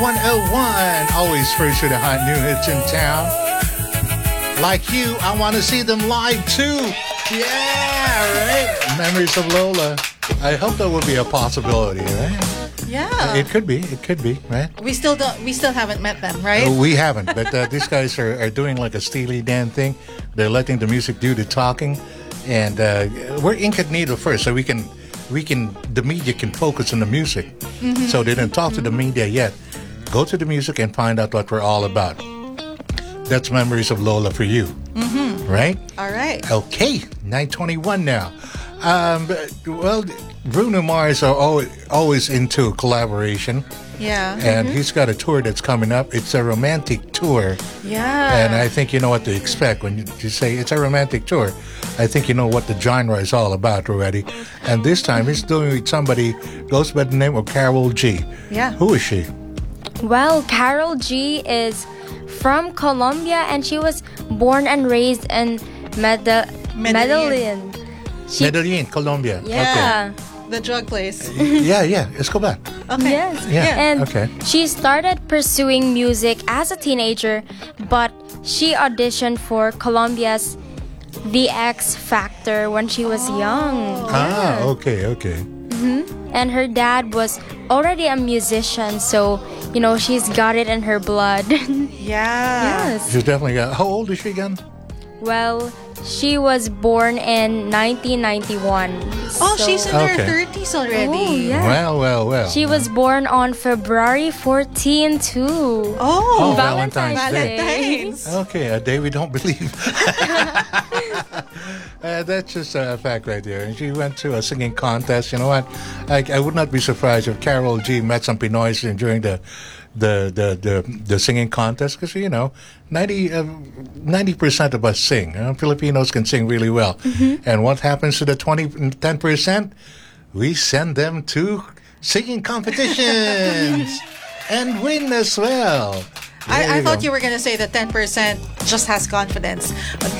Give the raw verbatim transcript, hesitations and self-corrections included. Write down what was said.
one oh one. Always first to the hot new hits in town. Like you, I want to see them live too. Yeah, right? Memories of Lola. I hope that would be a possibility, right? Yeah. It could be. It could be, right? We still don't. We still haven't met them, right? Uh, we haven't, but uh, these guys are, are doing like a Steely Dan thing. They're letting the music do the talking, and uh, we're incognito first, so we can we can the media can focus on the music. Mm-hmm. So they didn't talk to the media yet. Go to the music and find out what we're all about. That's Memories of Lola for you, mm-hmm. right? All right. Okay, nine twenty-one now. Um, well, Bruno Mars are always, always into collaboration. Yeah. And mm-hmm. he's got a tour that's coming up. It's a romantic tour. Yeah. And I think you know what to expect when you, you say it's a romantic tour. I think you know what the genre is all about already. And this time he's doing it with somebody goes by the name of Karol G. Yeah. Who is she? Well, Karol G is from Colombia, and she was born and raised in Meda- Medellin. She, Medellin, Colombia. Yeah. Okay. The drug place. yeah, yeah. Let's go back. Okay. Yes. Yeah. And okay. she started pursuing music as a teenager, but she auditioned for Colombia's The X Factor when she was oh. young. Ah, okay, okay. Mm-hmm. And her dad was already a musician, so, you know, she's got it in her blood. Yeah. Yes. She's definitely got. How old is she again? Well, she was born in nineteen ninety-one. Oh, so she's in Okay. her thirties already. Oh, yeah. Well, well, well. She was born on February fourteenth, too. Oh, Oh, Valentine's, Valentine's Day. Valentine's. Okay, a day we don't believe. uh, that's just a fact right there. And she went to a singing contest. You know what? I, I would not be surprised if Karol G met some Pinoys during the the the the, the singing contest, because you know ninety percent of us sing. You know, Filipinos can sing really well. Mm-hmm. And what happens to the twenty ten percent? We send them to singing competitions and win as well. I, I you thought go. you were going to say that ten percent just has confidence. But